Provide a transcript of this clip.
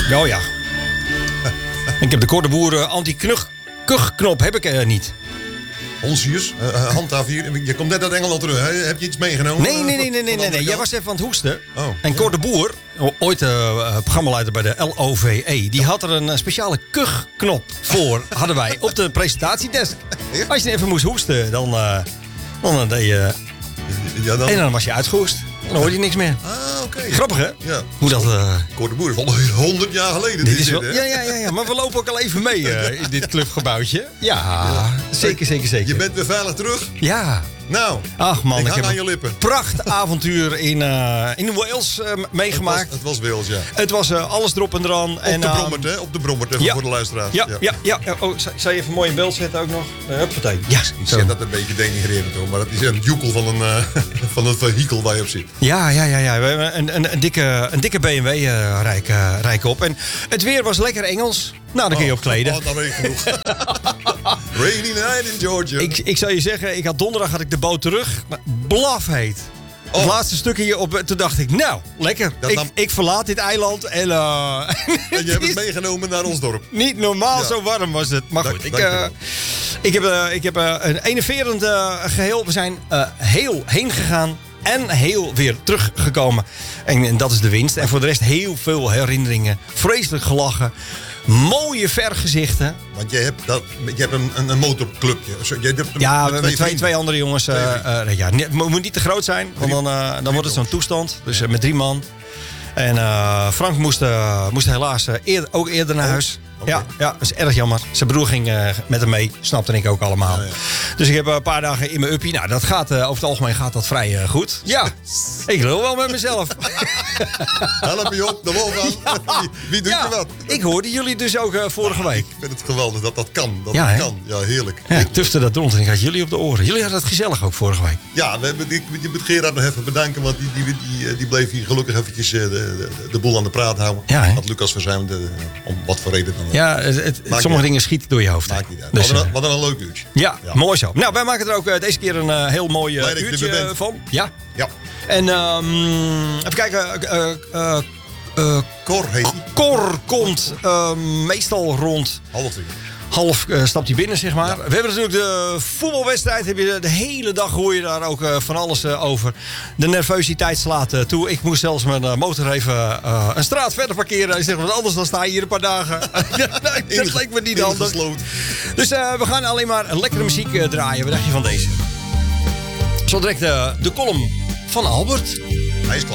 Oh ja. Ik heb de Cor de Boer anti-kuchknop heb ik niet. Onsjes, handhaaf hier. Je komt net uit Engeland terug. Hè? Heb je iets meegenomen? Nee. Jij was even aan het hoesten. Oh, En Cor de Boer, ooit programmaleider bij de LOVE... die had er een speciale kuchknop voor, hadden wij, op de presentatiedesk. Ja? Als je even moest hoesten, dan deed je... Ja, dan... En dan was je uitgehoest. Dan hoorde je niks meer. Ah, oké. Grappig, hè? Ja. Hoe dat... Cor de Boer is al 100 jaar geleden. Dit is wel, ja, maar we lopen ook al even mee in dit clubgebouwtje. Ja, zeker. Je bent weer veilig terug? Ja. Nou, Ach man, ik heb hang aan je lippen. een prachtavontuur in Wales meegemaakt. Het was Wales, ja. Het was alles erop en eraan. Op de Brommert, hè? Op de Brommert, even ja. voor de luisteraars. Ja. Oh, zou je even mooi in beeld zetten ook nog? Huppatee. Ja, Ik zeg dat een beetje denigrerend hoor, maar dat is een joekel van een vehikel waar je op zit. Ja. We hebben een dikke BMW rijk op. En het weer was lekker Engels. Nou, daar kun je op kleden. Oh, dat weet ik genoeg. Rainy night in Georgia. Ik zou je zeggen, donderdag had ik de boot terug. Blafheet. Het laatste stukje hierop, toen dacht ik, nou, lekker. Ik verlaat dit eiland en... En je hebt het meegenomen naar ons dorp. Niet normaal, zo warm was het. Maar goed, ik heb een enerverend geheel. We zijn heel heen gegaan en heel weer teruggekomen. En dat is de winst. En voor de rest heel veel herinneringen. Vreselijk gelachen. Mooie vergezichten. Want je hebt een motorclubje. Ja, met twee andere jongens. Moet niet te groot zijn, want dan wordt het zo'n toestand. Dus met 3 man. En Frank moest helaas ook eerder naar huis. Okay. Ja, dat is erg jammer. Zijn broer ging met hem mee. Snapte ik ook allemaal. Ja. Dus ik heb een paar dagen in mijn uppie. Nou, dat gaat over het algemeen gaat dat vrij goed. Ja, ik lul wel met mezelf. Help je op, de wolf aan. Wie doet je wat? Ik hoorde jullie dus ook vorige week. Ik vind het geweldig dat dat kan. Ja, heerlijk. Ja, ik tufte dat rond en ik had jullie op de oren. Jullie hadden het gezellig ook vorige week. Ja, je moet Gerard nog even bedanken. Want die bleef hier gelukkig eventjes de boel aan de praat houden. Ja, had Lucas verzuimd, om wat voor reden dan. Ja, sommige dingen schieten door je hoofd. Maakt niet uit. Dus, wat een leuk uurtje. Ja, mooi zo. Nou, wij maken er ook deze keer een heel mooi uurtje van. Ja. En even kijken. Cor heet hij. Cor komt meestal rond... Half stapt hij binnen, zeg maar. Ja. We hebben natuurlijk de voetbalwedstrijd. Heb je de hele dag hoor je daar ook van alles over. De nervositeit slaat toe. Ik moest zelfs mijn motor even een straat verder parkeren. Ik zeg, want anders dan sta je hier een paar dagen. Dat leek me niet handig. Dus we gaan alleen maar lekkere muziek draaien. Wat dacht je van deze? Zo direct de column van Albert. Hij is klaar.